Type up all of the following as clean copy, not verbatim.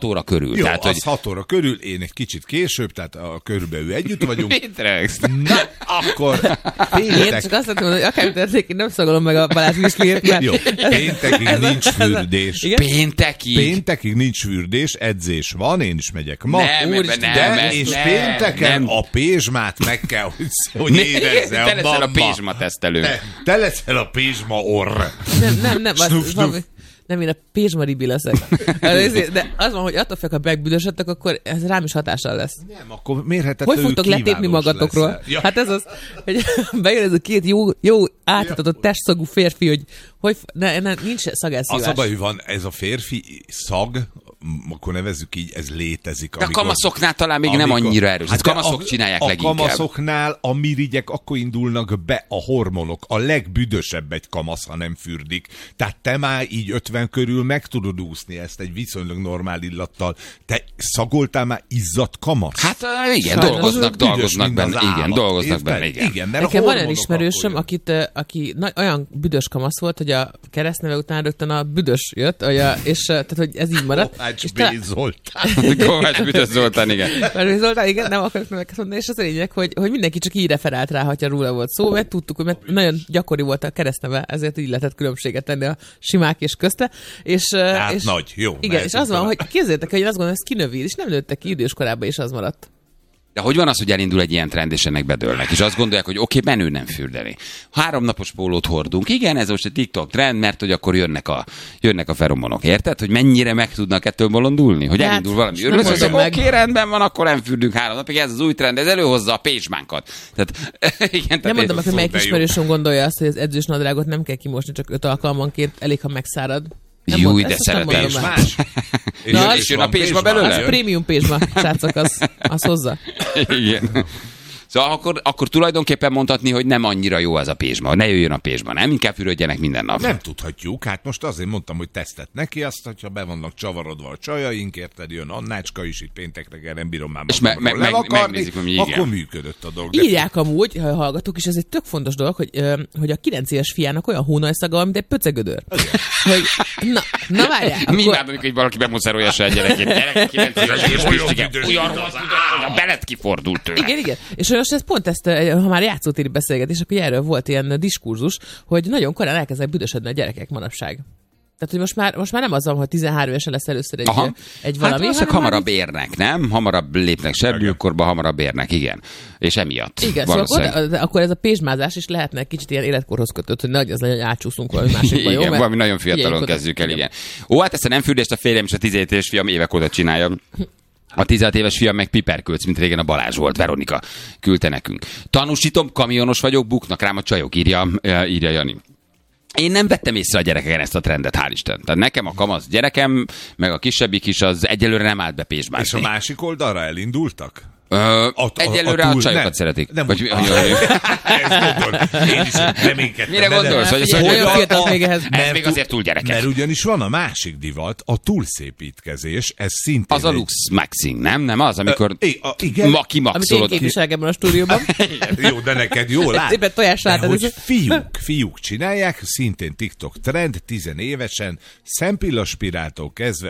óra körül. Jó, tehát, az 6 óra körül, én egy kicsit később, tehát körülbelül együtt vagyunk. Na, akkor Én csak azt mondom, hogy akár történik, én nem szagolom meg a Balázs Viszliért, mert... Jó, péntekig nincs fürdés. Péntekig nincs fürdés, edzés van, én is megyek ma. És pénteken a pézsmát meg kell, hogy érezze a te leszel a mamma. pézsma tesztelő. Te leszel a pézsma orr. Nem, én a pézsmaribi leszek. De az van, hogy attól fél, ha megbüdösödtök, akkor ez rám is hatással lesz. Nem, akkor mérhetetlenül hogy fogtok letépni magatokról? Ja. Hát ez az, hogy bejön ez a két jó átadott testszagú férfi, hogy nincs szagelszívás. Az a baj, hogy van ez a férfi szag, akkor nevezzük így, ez létezik. De a kamaszoknál talán még nem annyira erős. Hát kamaszok csinálják leginkább. A kamaszoknál a mirigyek akkor indulnak be a hormonok. A legbüdösebb egy kamasz, ha nem fürdik. Tehát te már így 50 körül meg tudod úszni ezt egy viszonylag normál illattal. Te szagoltál már izzadt kamasz? Hát igen, dolgoznak benne. Igen, dolgoznak benne. Igen, nekem van egy ismerősöm, aki olyan büdös kamasz volt, hogy a keresztneve után rögtön a büdös jött, és tehát, hogy ez így maradt. Kovács B. Zoltán. Kovács Büdös Zoltán, igen. Kovács Zoltán, igen, nem akarok neveket mondani, és az a lényeg, hogy mindenki csak így referált rá, ha róla volt szó, mert tudtuk, hogy nagyon gyakori volt a keresztneve, ezért így lehetett különbséget tenni a simák és közte. És nagy, jó. Igen, és az van, hogy képzeljétek, hogy én azt gondolom, hogy ez kinövéd, és nem nőttek ki idős korában, és az maradt. De hogy van az, hogy elindul egy ilyen trend, és ennek bedőlnek, és azt gondolják, hogy oké, menő nem fürdeni. 3 napos pólót hordunk. Igen, ez most egy TikTok trend, mert hogy akkor jönnek a feromonok. Érted? Hogy mennyire meg tudnak ettől bolondulni? Hogy elindul valami. Oké, rendben van, akkor nem fürdünk 3 napig. Ez az új trend, ez előhozza a pézsmánkat. Igen, nem mondom, hogy melyik ismerősöm gondolja azt, hogy az edzős nadrágot nem kell kimosni, csak 5 alkalmanként elég, ha megszárad. Jó, de szeretem. És jön a pézsma belőle? Az prémium pézsma, srácok, az hozza. Igen. Szóval akkor tulajdonképpen mondhatni, hogy nem annyira jó az a pézsma. Ne jöjjön a pézsma, nem? Inkább fürödjenek minden nap. Nem tudhatjuk. Hát most azért mondtam, hogy tesztet neki azt, hogyha be vannak csavarodva a csajaink, érted, jön Annácska is, itt péntek reggel nem bírom már magamról levakarni, akkor működött a dolog. Írják amúgy, ha hallgatók, és ez egy tök fontos dolog, hogy a 9 éves fiának olyan hónajszaga, mint egy pöcegödör. Hogy, na várjál. Mi imádom, hogy valaki bemoszerolja a saját gyerekét. Gyerek 9 éves, és olyan a belet kifordult tőle. Igen. És most ez pont ezt, ha már játszótéri beszélgetés, akkor erről volt ilyen diskurzus, hogy nagyon korán elkezdenek büdösödni a gyerekek manapság. Tehát, hogy most már nem az van, hogy 13 évesen lesz először egy valami. Hát hamarabb érnek, nem? Hamarabb lépnek serdülőkorba, hamarabb érnek, igen. És emiatt. Igen, szóval akkor ez a pézsmázás is lehetne egy kicsit ilyen életkorhoz kötött, hogy nagy az legyen, hogy átcsúszunk valami másikba, jó? Igen, valami nagyon fiatalon kezdjük el, igen. Hát ezt a nem fürdést a férjem és a 17 éves fiam évek óta csinálja. A 16 éves fiam meg piperkölc, mint régen a Balázs volt, Veronika küldte nekünk. Tanúsítom, kamionos vagyok, buknak rám a csajok, írja Jani. Én nem vettem észre a gyerekeken ezt a trendet, hál' Isten. Tehát nekem a kamasz gyerekem, meg a kisebbik is, az egyelőre nem állt be pézsmászni. És a másik oldalra elindultak? Egyelőre a csajokat szeretik. Nem, ezt gondolom. Én is reménykedtem. Mire gondolsz? Ez még azért túl gyerekes. Mert ugyanis van a másik divat, a túlszépítkezés, ez szintén... Az a lux maxing, nem az, amikor kimaxolod. Amit én képviselgetem a stúdióban. Jó, de neked jó lát. Éppen tojás látod. Hogy fiúk csinálják, szintén TikTok trend, 10 évesen, szempillaspiráltól kezdve,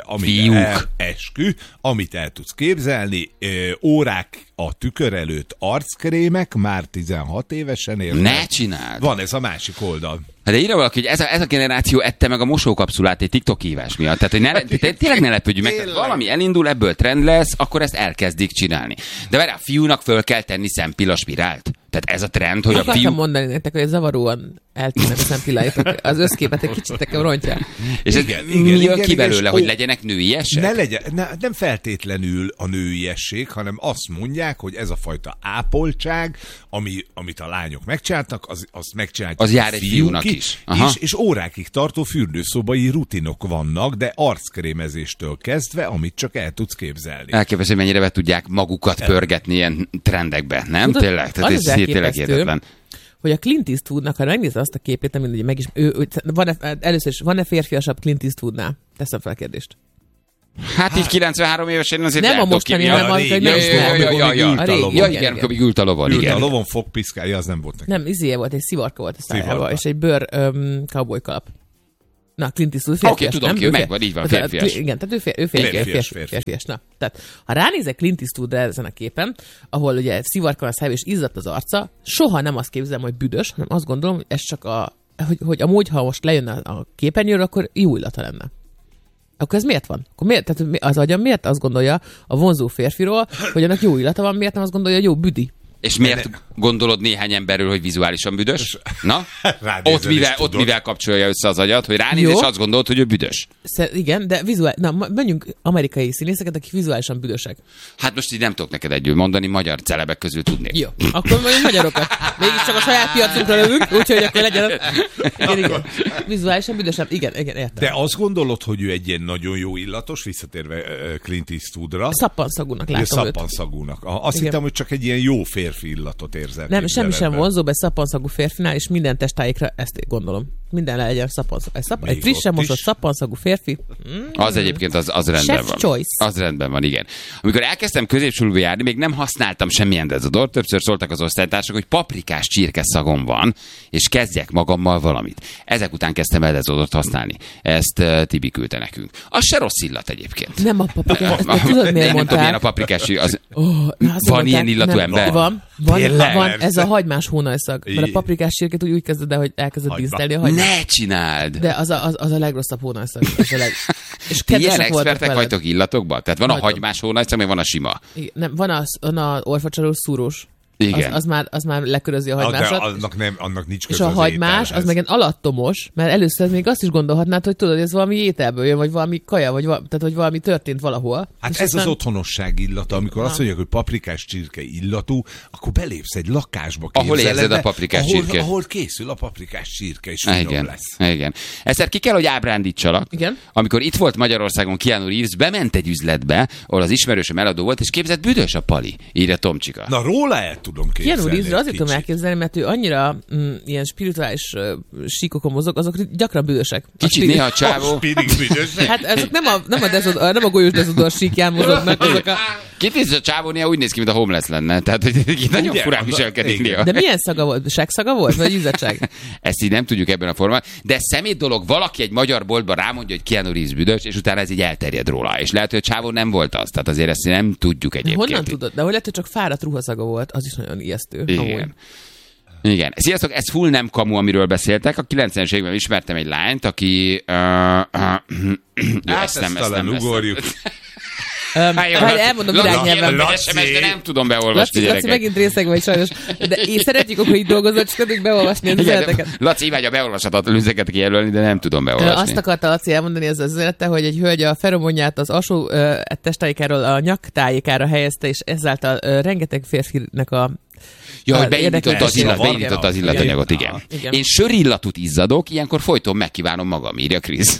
amit el tudsz képzelni, órák a tükör előtt arckrémek, már 16 évesen érnek. Ne csináld! Van ez a másik oldal. De írja valaki, hogy ez a generáció ette meg a mosókapszulát egy TikTok hívás miatt. Tehát, hogy tényleg ne lepődjünk meg. Valami elindul, ebből trend lesz, akkor ezt elkezdik csinálni. De várjál, a fiúnak föl kell tenni szempillaspirált. Tehát ez a trend, hogy a fiú... Akartam mondani nektek, hogy zavaróan eltűnnek a szempilláitok. Az összképet egy kicsit nekem rontják. És mi jön ki belőle, hogy legyenek nőiesek? Nem feltétlenül a nőiesség, hanem azt mondják, hogy ez a fajta ápoltság, amit a lányok megcsináltak, azt megcsinálják az jár egy fiúnak is. És órákig tartó fürdőszobai rutinok vannak, de arckrémezéstől kezdve, amit csak el tudsz képzelni. Elképesztő, hogy mennyire be tudják magukat pörgetni ilyen trendekbe, nem? Tényleg? Tehát ez tényleg értetlen. Hogy a Clint Eastwoodnak, ha megnézed azt a képét, amit meg is, először is, van-e férfiasabb Clint Eastwoodnál? Teszem fel a kérdést. Hát így 93 évesen azért nem a mostani, hanem az, hogy nem igen, amikor ült a lovon. Ült a lovon, fogpiszkálja, az nem volt neki. Nem, volt, egy szivarka volt a szájában, és egy bőr cowboy kalap. Na, Clint Eastwood férfias, tudom nem? ki, megvan, így van, férfias. Igen, tehát ő férfias. Na, tehát ha ránézek Clint Eastwoodra ezen a képen, ahol ugye szivarka a száj és izzadt az arca, soha nem azt képzelem, hogy büdös, hanem azt gondolom, hogy ez csak hogy amúgy, ha most lejönne a képernyőről, akkor jó illata lenne. Akkor ez miért van? Akkor miért, tehát az agyam miért azt gondolja a vonzó férfiról, hogy annak jó illata van, miért nem azt gondolja, hogy jó büdi? És miért gondolod néhány emberről, hogy vizuálisan büdös? Na? Ott mivel kapcsolja össze az agyat, hogy ránéz, és azt gondolod, hogy ő büdös. Igen, de menjünk amerikai színészeket, akik vizuálisan büdösek. Hát most így nem tudok neked együtt mondani, magyar celebek közül tudnék. Jó, akkor mondjuk magyarokat. Mégiscsak a saját piacunkra lövünk, úgyhogy akkor legyen. Igen. Vizuálisan büdösebb. Igen, értem. De azt gondolod, hogy ő egy ilyen nagyon jó illatos, visszatérve Clint Eastwoodra? Szappanszagúnak látom őt. Szappanszagúnak. Azt hittem, hogy csak egy ilyen jó férfi illatot érzel. Nem, semmi sem vonzóbb egy szappanszagú férfinál, és minden testáikra ezt gondolom. Minden legyen szappanszagú. Egy frissen mosott szappanszagú férfi. Az egyébként az rendben Chef van. choice. Az rendben van, igen. Amikor elkezdtem középsúlyba járni, még nem használtam semmilyen dezodort, többször szóltak az osztálytársak, hogy paprikás csirke szagom van, és kezdjek magammal valamit. Ezek után kezdtem el dezodort használni. Ezt Tibi küldte nekünk. Az se rossz illat egyébként. Nem a paprikás, tudod miért mondtál? Milyen a paprikás van ilyen illatú ember? Van, ez a hagymás hónajszag. Mert a paprikás csirkét úgy kezded el, hogy elkezded dísztelni a hagymát. Ne csináld! De az a legrosszabb hónajszag. És ilyen expertek vagytok illatokban? Tehát van a hagymás hónajszag, meg van a sima. Nem, van a orfacsalós szúrós. Igen. Az már lekörözi a hagymásat. Annak nincs köze. És a hagymás, az meg egy alattomos, mert először még azt is gondolhatnád, hogy tudod, hogy ez valami ételből jön, vagy valami kaja, tehát hogy valami történt valahol. Hát ez az otthonosság illata, amikor azt mondják, hogy paprikás csirke illatú, akkor belépsz egy lakásba. Ahol érzed a paprikás csirke. Ahol készül a paprikás csirke, és finom lesz. Igen. Ezt ki kell, hogy ábrándítsalak. Igen. Amikor itt volt Magyarországon Keanu Reeves, bement egy üzletbe, ahol az ismerősöm eladó volt, és képzett, büdös a pali, írja Tomcsika. Na róla tudom képzelni. Keanu Reevesre azért tudom elképzelni, mert ő annyira ilyen spirituális síkokon mozog, azok gyakran bűnösek. Kicsit néha a csávó. Hát azok nem a golyós dezodor síkján mozognak. Kicsit a csávó néha úgy néz ki, mint a homeless lenne. Tehát, hogy nagyon furán viselkedik néha. De milyen szaga volt? Segszaga volt? Vagy izzadság? Ezt így nem tudjuk ebben a formában. De szemét dolog, valaki egy magyar boltban rámondja, hogy Keanu Reeves büdös, és utána ez így elterjed róla. És lehet, hogy a csávó nem volt az. Tehát azért ezt nem tudjuk egyébként. Honnan tudod? De hogy lehet, hogy csak fáradt ruhaszaga volt, az is nagyon ijesztő. Igen. Igen. Sziasztok, ez full nem kamu, amiről beszéltek. A 90-es években ismertem egy lányt, aki... ezt talán ugorjuk. Elmondom irányelven. De nem tudom beolvasni, gyerekek. Laci, megint részeg vagy sajnos. De én szeretjük, hogy itt dolgozol, csak addig beolvasni az üzeneteket. Laci imádja beolvashatatlan üzeneteket kijelölni, de nem tudom beolvasni. Azt akarta Laci elmondani ez az üzenete, hogy egy hölgy a feromonját az alsó testtájikáról a nyaktájikára helyezte, és ezáltal rengeteg férfinek a hogy beindította az illatanyagot, igen. Én sörillatút izzadok, ilyenkor folyton megkívánom magam, írja Krisz.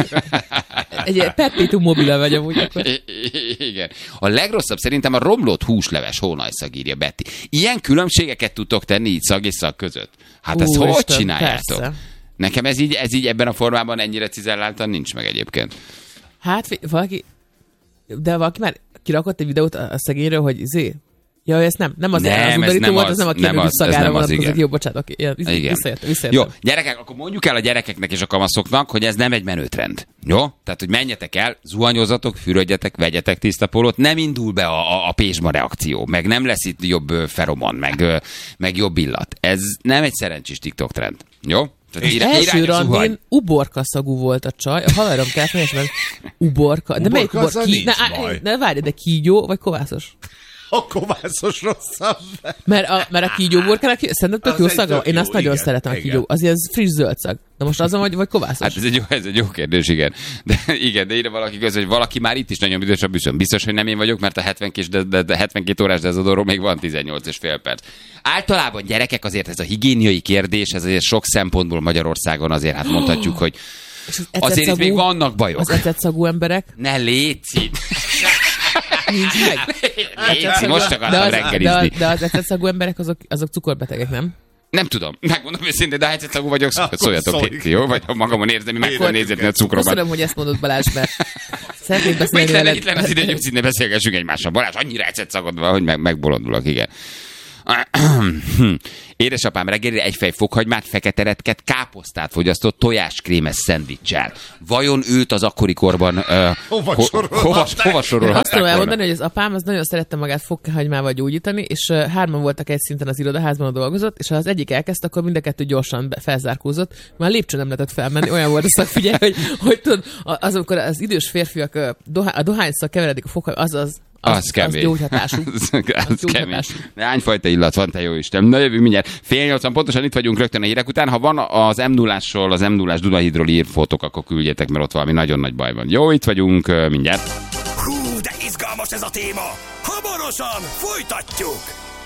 Egy perpétum mobile vagy amúgy akkor. Igen. A legrosszabb szerintem a romlott húsleves hónajszag, írja Betty. Ilyen különbségeket tudtok tenni így szag és szag között? Hát ezt hogy csináljátok? Persze. Nekem ez így ebben a formában ennyire cizelláltan nincs meg egyébként. Hát valaki már kirakott egy videót a szegényről, hogy ja, ez nem az undorító volt, ez nem a Keanu szagára vonatkozik. Jó, bocsánat, visszajöttem. Jó, gyerekek, akkor mondjuk el a gyerekeknek és a kamaszoknak, hogy ez nem egy menőtrend. Jó? Tehát, hogy menjetek el, zuhanyozatok, fürödjetek, vegyetek tiszta pólót, nem indul be a pézsma reakció, meg nem lesz itt jobb feromon, meg jobb illat. Ez nem egy szerencsés TikTok trend. Jó? Első randin uborkaszagú volt a csaj. A haverom telefonjában uborka. De melyik uborka? Ne várj, de kígyó vagy kovászos? A kovászos rosszabb. Mert a kígyó burkának szerintem tök jó szaga. Én azt nagyon szeretem a kígyó. Az ilyen friss zöld szag. De most azon vagy kovászos? Hát ez egy jó kérdés, igen. De ide valaki közül, hogy valaki már itt is nagyon büdös a büszöm. Biztos, hogy nem én vagyok, mert a 72 órás dezodorról még van 18,5 perc. Általában gyerekek azért ez a higiéniai kérdés, ez azért sok szempontból Magyarországon azért hát mondhatjuk, hogy azért itt még vannak bajok. Az etetszagú emberek? Ne léci! Nincs meg. Léci, most akartam reggelizni. De az etetszagú emberek azok cukorbetegek, nem? Nem tudom, megmondom őszintén, de ha etetszagú vagyok, szóljatok, jó? Vagy ha magamon érzem, meg tudom nézni a cukromat. Köszönöm, hogy ezt mondod, Balázs, mert szeretnék beszélni veled. Itt lenne az idő, hogy beszélgessünk egymással. Balázs, annyira etetszagod van, hogy megbolondulok, igen. Édesapám reggelire egy fej fokhagymát, fekete retket, káposztát fogyasztott tojás-krémes szendvicsel. Vajon őt az akkori korban hova sorolhatták? Azt tudom elmondani, hogy az apám az nagyon szerette magát fokhagymával gyógyítani, és 3 voltak egy szinten az irodaházban, dolgozott, és ha az egyik elkezdte, akkor mind a 2 gyorsan felzárkózott. Már lépcsőn nem lehetett felmenni, olyan volt a szakfigyelő, hogy tudod, amikor az idős férfiak a dohányszal keveredik a fokhagyma, az gyógyhatású. Az kemény. Hányfajta illat van, te jó Isten. Na jövünk mindjárt. 7:30 pontosan itt vagyunk rögtön a hírek után. Ha van az M0-ásról, az M0-ás Dunahídról ír fotók, akkor küldjétek, mert ott valami nagyon nagy baj van. Jó, itt vagyunk mindjárt. Hú, de izgalmas ez a téma. Hamarosan folytatjuk.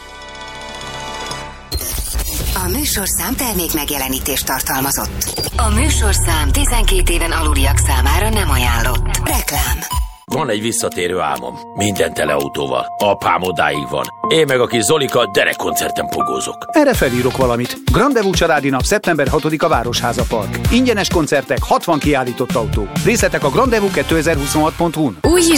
A műsorszám termék megjelenítést tartalmazott. A műsorszám 12 éven aluliak számára nem ajánlott. Reklám. Van egy visszatérő álmom. Minden tele autóval. Apám odáig van. Én meg a kis Zolika derekkoncerten pogózok. Erre felírok valamit. Grandevú családi nap szeptember 6-a Városháza Park. Ingyenes koncertek, 60 kiállított autó. Részletek a grandevú2026.hu-n.